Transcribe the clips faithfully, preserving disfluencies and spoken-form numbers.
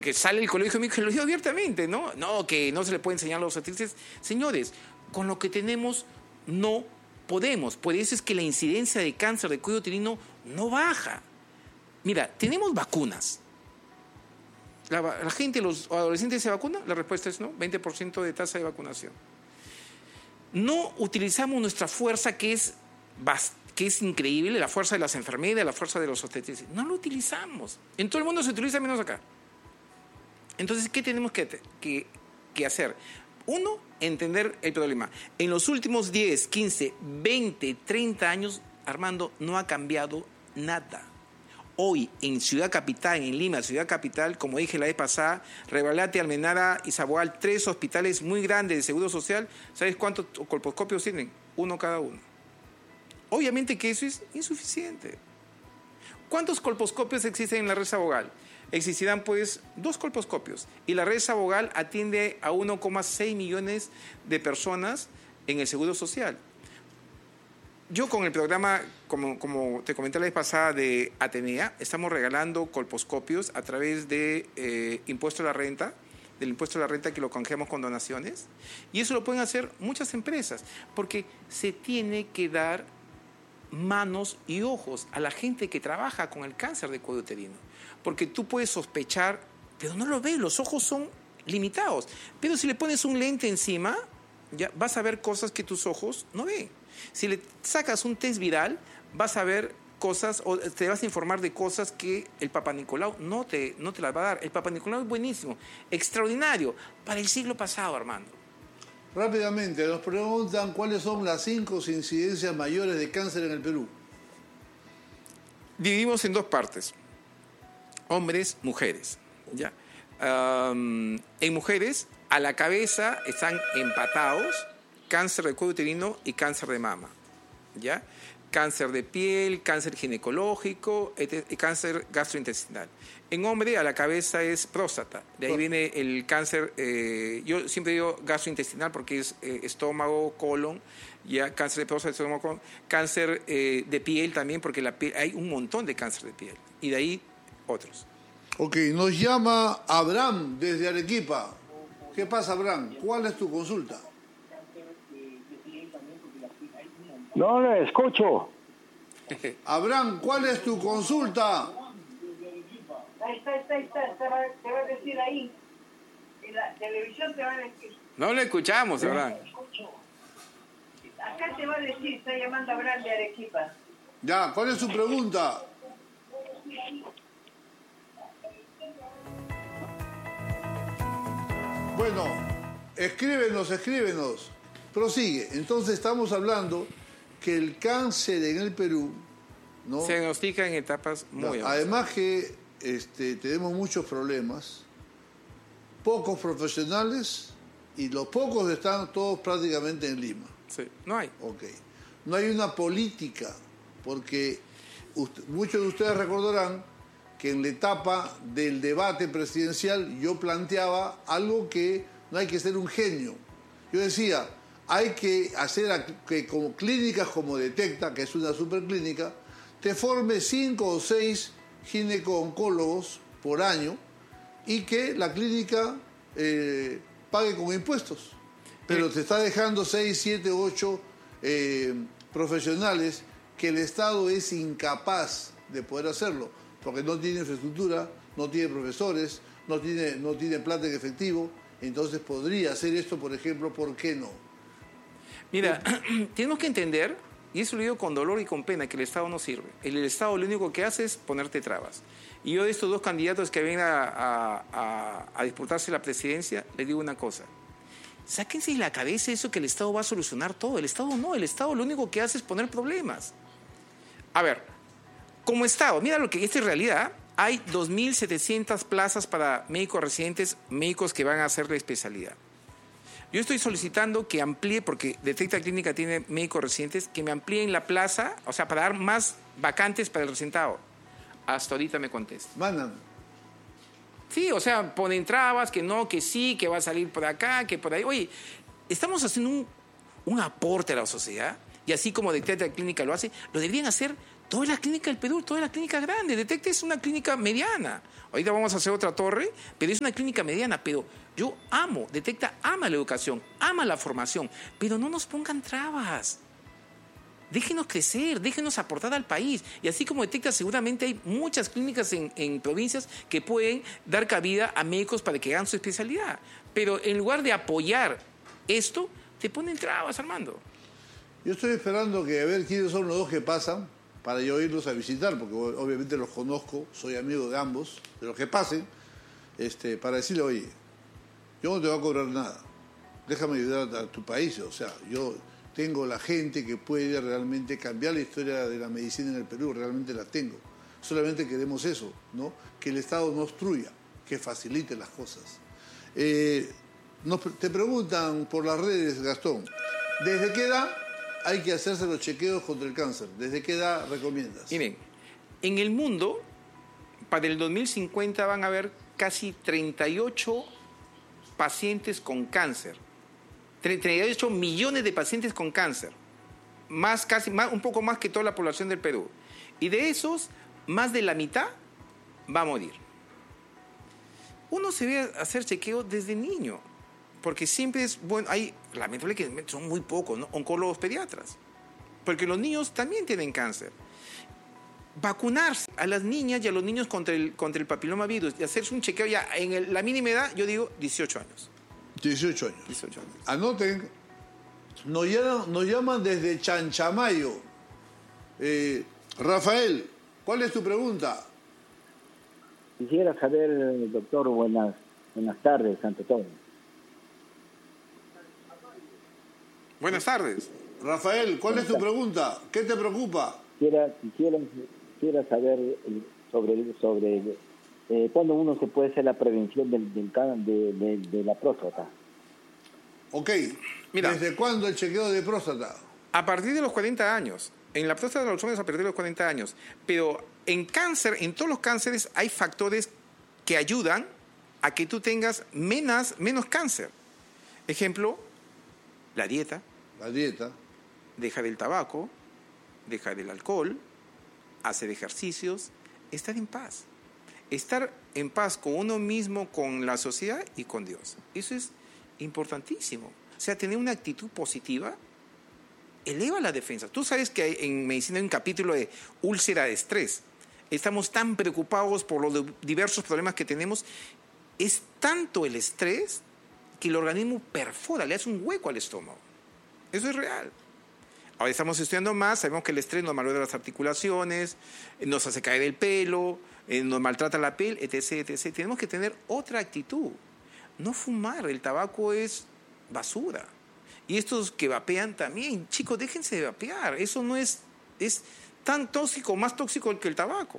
que sale el colegio médico y lo digo abiertamente, ¿no? No, que no se le puede enseñar a los obstetras. Señores, con lo que tenemos no podemos. Por eso es que la incidencia de cáncer de cuello uterino no baja. Mira, tenemos vacunas. La, la gente, los adolescentes se vacunan, la respuesta es no, veinte por ciento de tasa de vacunación. No utilizamos nuestra fuerza que es, que es increíble, la fuerza de las enfermeras, la fuerza de los obstetras. No lo utilizamos. En todo el mundo se utiliza menos acá. Entonces, ¿qué tenemos que, que, que hacer? Uno, entender el problema. En los últimos diez, quince, veinte, treinta años, Armando, no ha cambiado nada. Hoy, en Ciudad Capital, en Lima, Ciudad Capital, como dije la vez pasada, Revalate, Almenara y Saboal, tres hospitales muy grandes de Seguro Social. ¿Sabes cuántos colposcopios tienen? Uno cada uno. Obviamente que eso es insuficiente. ¿Cuántos colposcopios existen en la red Sabogal? Existirán pues dos colposcopios y la red Sabogal atiende a uno coma seis millones de personas en el Seguro Social. Yo con el programa, como, como te comenté la vez pasada de Atenea, estamos regalando colposcopios a través de eh, impuesto a la renta, del impuesto a la renta que lo canjeamos con donaciones, y eso lo pueden hacer muchas empresas, porque se tiene que dar manos y ojos a la gente que trabaja con el cáncer de cuello uterino, porque tú puedes sospechar, pero no lo ves, los ojos son limitados, pero si le pones un lente encima, ya vas a ver cosas que tus ojos no ven. Si le sacas un test viral, vas a ver cosas o te vas a informar de cosas que el Papa Nicolau no te, no te las va a dar. El Papa Nicolau es buenísimo, extraordinario, para el siglo pasado, Armando. Rápidamente, nos preguntan cuáles son las cinco incidencias mayores de cáncer en el Perú. Dividimos en dos partes, hombres, mujeres. ¿Ya? Um, en mujeres, a la cabeza están empatados cáncer de cuello uterino y cáncer de mama, ¿ya? Cáncer de piel, cáncer ginecológico y cáncer gastrointestinal. En hombre, a la cabeza es próstata. De ahí viene el cáncer, eh, yo siempre digo gastrointestinal porque es eh, estómago, colon, ya cáncer de próstata, estómago, colon, cáncer eh, de piel también, porque la piel, hay un montón de cáncer de piel. Y de ahí otros. Ok, nos llama Abraham desde Arequipa. ¿Qué pasa, Abraham? ¿Cuál es tu consulta? No le escucho. Abraham, ¿cuál es tu consulta? Ahí está, ahí está, ahí está, te va, te va a decir ahí. En la televisión te va a decir. No le escuchamos, Abraham. Acá te va a decir, está llamando a Abraham de Arequipa. Ya, ¿cuál es su pregunta? Bueno, escríbenos, escríbenos. Prosigue. Entonces estamos hablando que el cáncer en el Perú, ¿no?, se diagnostica en etapas muy avanzadas. Además que este, tenemos muchos problemas, pocos profesionales y los pocos están todos prácticamente en Lima. Sí, no hay. Ok. No hay una política, porque usted, muchos de ustedes recordarán que en la etapa del debate presidencial yo planteaba algo que no hay que ser un genio. Yo decía, hay que hacer que como clínicas como Detecta, que es una superclínica, te forme cinco o seis gineco-oncólogos por año y que la clínica eh, pague como impuestos. Pero te está dejando seis, siete, ocho eh, profesionales que el Estado es incapaz de poder hacerlo, porque no tiene infraestructura, no tiene profesores, no tiene, no tiene plata en efectivo. Entonces podría hacer esto, por ejemplo, ¿por qué no? Mira, tenemos que entender, y eso lo digo con dolor y con pena, que el Estado no sirve. El, el Estado lo único que hace es ponerte trabas. Y yo de estos dos candidatos que vienen a, a, a, a disputarse la presidencia, les digo una cosa. Sáquense de la cabeza eso que el Estado va a solucionar todo. El Estado no, el Estado lo único que hace es poner problemas. A ver, como Estado, mira lo que esta es realidad. Hay dos mil setecientas plazas para médicos residentes, médicos que van a hacer la especialidad. Yo estoy solicitando que amplíe, porque Detecta Clínica tiene médicos residentes, que me amplíen la plaza, o sea, para dar más vacantes para el residentado. Hasta ahorita me contestan. Mandan. Sí, o sea, ponen trabas, que no, que sí, que va a salir por acá, que por ahí. Oye, estamos haciendo un, un aporte a la sociedad, y así como Detecta Clínica lo hace, lo deberían hacer Todas las clínicas del Perú, todas las clínicas grandes. Detecta es una clínica mediana. Ahorita vamos a hacer otra torre, pero es una clínica mediana. Pero yo amo, Detecta ama la educación, ama la formación, pero no nos pongan trabas. Déjenos crecer, déjenos aportar al país. Y así como Detecta, seguramente hay muchas clínicas en, en provincias que pueden dar cabida a médicos para que hagan su especialidad. Pero en lugar de apoyar esto, te ponen trabas, Armando. Yo estoy esperando que a ver quiénes son los dos que pasan para yo irlos a visitar, porque obviamente los conozco, soy amigo de ambos, de los que pasen, este, para decirle, oye, yo no te voy a cobrar nada, déjame ayudar a tu país, o sea, yo tengo la gente que puede realmente cambiar la historia de la medicina en el Perú, realmente la tengo. Solamente queremos eso, ¿no? Que el Estado no obstruya, que facilite las cosas. Eh, nos, te preguntan por las redes, Gastón, ¿desde qué edad hay que hacerse los chequeos contra el cáncer? ¿Desde qué edad recomiendas? Miren, en el mundo, para el dos mil cincuenta van a haber casi treinta y ocho pacientes con cáncer. treinta y ocho millones de pacientes con cáncer. Más, casi, más, un poco más que toda la población del Perú. Y de esos, más de la mitad va a morir. Uno se debe hacer chequeo desde niño, porque siempre es bueno. Hay, lamentablemente, son muy pocos, ¿no? Oncólogos pediatras, porque los niños también tienen cáncer. Vacunarse a las niñas y a los niños contra el, contra el papilomavirus y hacerse un chequeo ya en el, la mínima edad, yo digo dieciocho años. dieciocho años. dieciocho años. Anoten, nos llaman, nos llaman desde Chanchamayo. Eh, Rafael, ¿cuál es tu pregunta? Quisiera saber, doctor, buenas, buenas tardes, ante todo. Buenas tardes. Rafael, ¿cuál es tu pregunta? ¿Qué te preocupa? Quisiera, quisiera, quisiera saber sobre, sobre eh, cuándo uno se puede hacer la prevención del, del, de, de, de la próstata. Ok, mira, ¿desde cuándo el chequeo de próstata? A partir de los cuarenta años. En la próstata de los hombres a partir de los cuarenta años. Pero en cáncer, en todos los cánceres, hay factores que ayudan a que tú tengas menos, menos cáncer. Ejemplo, la dieta. La dieta. Dejar el tabaco, dejar el alcohol, hacer ejercicios, estar en paz. Estar en paz con uno mismo, con la sociedad y con Dios. Eso es importantísimo. O sea, tener una actitud positiva eleva la defensa. Tú sabes que hay, en medicina hay un capítulo de úlcera de estrés. Estamos tan preocupados por los diversos problemas que tenemos. Es tanto el estrés que el organismo perfora, le hace un hueco al estómago. Eso es real. Ahora estamos estudiando más, sabemos que el estrés nos malogrra las articulaciones, nos hace caer el pelo, nos maltrata la piel, etcétera, etcétera. Tenemos que tener otra actitud. No fumar, el tabaco es basura. Y estos que vapean también, chicos, déjense de vapear. Eso no es, es tan tóxico, más tóxico que el tabaco.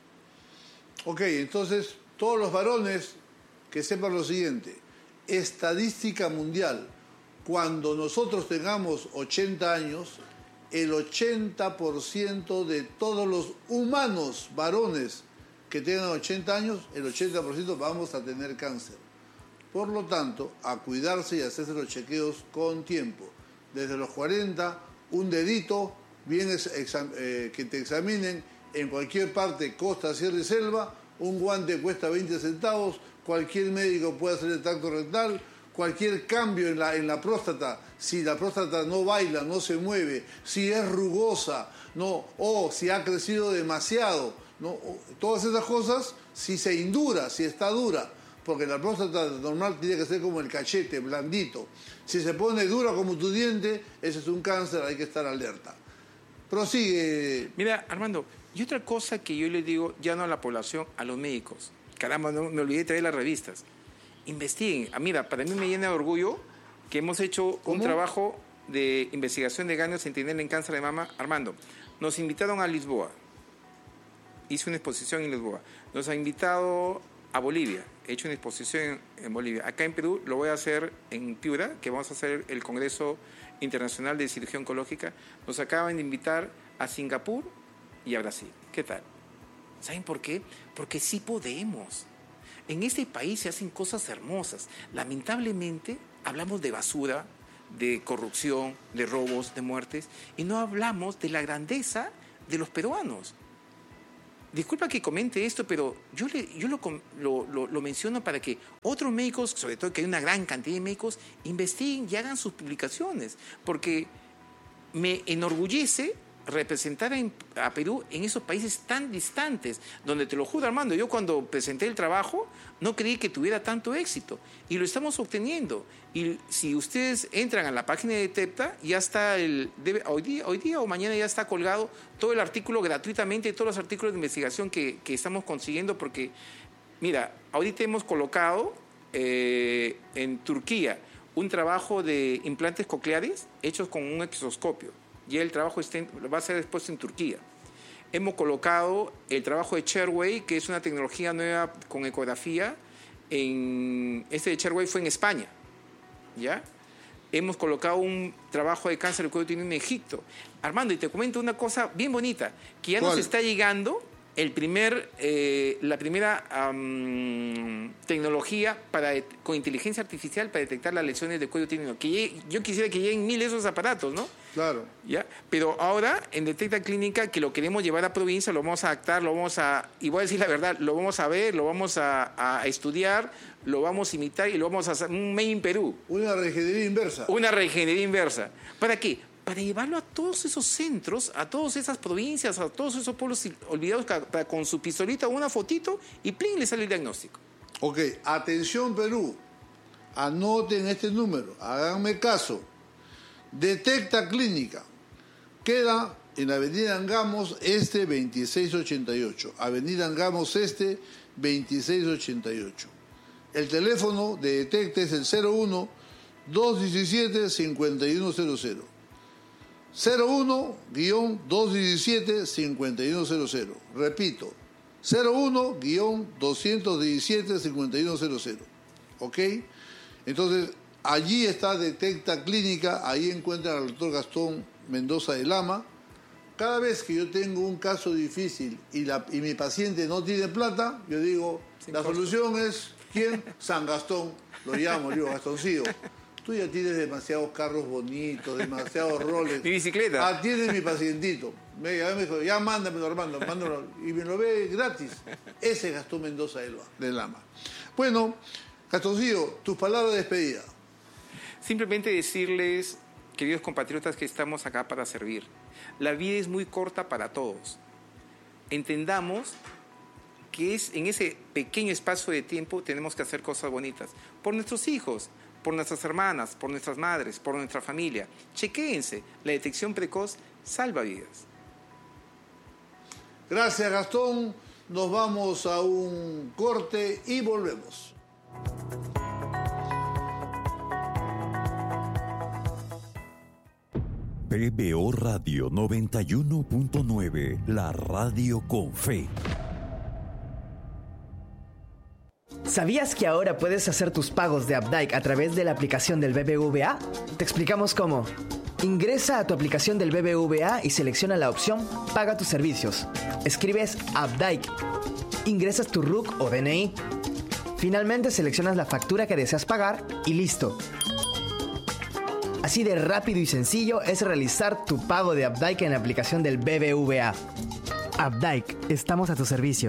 Ok, entonces, todos los varones que sepan lo siguiente. Estadística mundial. Cuando nosotros tengamos ochenta años, el ochenta por ciento de todos los humanos varones que tengan ochenta años, el ochenta por ciento vamos a tener cáncer. Por lo tanto, a cuidarse y a hacerse los chequeos con tiempo. Desde los cuarenta, un dedito, bien exam- eh, que te examinen en cualquier parte, costa, sierra y selva, un guante cuesta veinte centavos, cualquier médico puede hacer el tacto rectal, cualquier cambio en la, en la próstata, si la próstata no baila, no se mueve, si es rugosa, no, o si ha crecido demasiado, no, todas esas cosas, si se indura, si está dura, porque la próstata normal tiene que ser como el cachete, blandito. Si se pone dura como tu diente, ese es un cáncer, hay que estar alerta. Prosigue. Mira, Armando, y otra cosa que yo le digo, ya no a la población, a los médicos. Caramba, no, me olvidé de traer las revistas. Investiguen. Ah, mira, para mí me llena de orgullo que hemos hecho ¿Cómo? un trabajo de investigación de Gano Sentinel en cáncer de mama. Armando, nos invitaron a Lisboa. Hice una exposición en Lisboa. Nos ha invitado a Bolivia. He hecho una exposición en Bolivia. Acá en Perú lo voy a hacer en Piura, que vamos a hacer el Congreso Internacional de Cirugía Oncológica. Nos acaban de invitar a Singapur y a Brasil. ¿Qué tal? ¿Saben por qué? Porque sí podemos. En este país se hacen cosas hermosas. Lamentablemente hablamos de basura, de corrupción, de robos, de muertes, y no hablamos de la grandeza de los peruanos. Disculpa que comente esto, pero yo, le, yo lo, lo, lo, lo menciono para que otros médicos, sobre todo que hay una gran cantidad de médicos, investiguen y hagan sus publicaciones, porque me enorgullece representar a Perú en esos países tan distantes, donde te lo juro, Armando, yo cuando presenté el trabajo no creí que tuviera tanto éxito y lo estamos obteniendo. Y si ustedes entran a la página de TEPTA, ya está el debe, hoy día hoy día o mañana ya está colgado todo el artículo gratuitamente, todos los artículos de investigación que, que estamos consiguiendo, porque mira, ahorita hemos colocado eh, en Turquía un trabajo de implantes cocleares hechos con un exoscopio. Y el trabajo está en, va a ser después en Turquía. Hemos colocado el trabajo de Chairway, que es una tecnología nueva con ecografía. En, este de Chairway fue en España. ¿Ya? Hemos colocado un trabajo de cáncer de cuello uterino en Egipto. Armando, y te comento una cosa bien bonita, que ya ¿Cuál? Nos está llegando el primer, eh, la primera um, tecnología para, con inteligencia artificial para detectar las lesiones de cuello uterino. Que llegue, yo quisiera que lleguen mil de esos aparatos, ¿no? Claro. ¿Ya? Pero ahora, en Detecta Clínica, que lo queremos llevar a provincia, lo vamos a adaptar, lo vamos a, y voy a decir la verdad, lo vamos a ver, lo vamos a, a estudiar, lo vamos a imitar y lo vamos a hacer un Made in Perú. Una regenería inversa. Una regenería inversa. ¿Para qué? Para llevarlo a todos esos centros, a todas esas provincias, a todos esos pueblos olvidados, para con su pistolita una fotito y ¡plin! Le sale el diagnóstico. Ok, atención Perú, anoten este número, háganme caso. Detecta Clínica, queda en Avenida Angamos Este veintiséis ochenta y ocho, Avenida Angamos Este veintiséis ochenta y ocho. El teléfono de Detecta es el cero uno, dos diecisiete, cincuenta y uno cero cero. cero uno, dos diecisiete, cincuenta y uno cero cero. Repito, cero uno, dos diecisiete, cincuenta y uno cero cero. ¿Ok? Entonces, allí está Detecta Clínica, ahí encuentran al doctor Gastón Mendoza de Lama. Cada vez que yo tengo un caso difícil y, la, y mi paciente no tiene plata, yo digo, Sin la costo. Solución es, ¿quién? San Gastón. Lo llamo, digo, Gastoncillo. Tú ya tienes demasiados carros bonitos, demasiados roles. Mi bicicleta. Atiende mi pacientito. Me, ya me dijo, ya mándamelo, Armando, mándamelo. Y me lo ve gratis. Ese es Gastón Mendoza de Lama. Bueno, Gastoncillo, tus palabras de despedida. Simplemente decirles, queridos compatriotas, que estamos acá para servir. La vida es muy corta para todos. Entendamos que es en ese pequeño espacio de tiempo tenemos que hacer cosas bonitas. Por nuestros hijos, por nuestras hermanas, por nuestras madres, por nuestra familia. Chequéense, la detección precoz salva vidas. Gracias, Gastón. Nos vamos a un corte y volvemos. P B O Radio noventa y uno punto nueve, la radio con fe. ¿Sabías que ahora puedes hacer tus pagos de Updike a través de la aplicación del B B V A? Te explicamos cómo. Ingresa a tu aplicación del B B V A y selecciona la opción Paga tus servicios. Escribes Updike. Ingresas tu R U C o D N I. Finalmente seleccionas la factura que deseas pagar y listo. Así de rápido y sencillo es realizar tu pago de Updike en la aplicación del B B V A. Updike, estamos a tu servicio.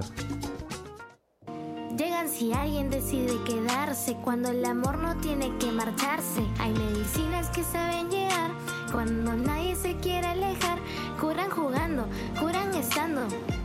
Llegan si alguien decide quedarse, cuando el amor no tiene que marcharse. Hay medicinas que saben llegar, cuando nadie se quiere alejar. Curan jugando, curan estando.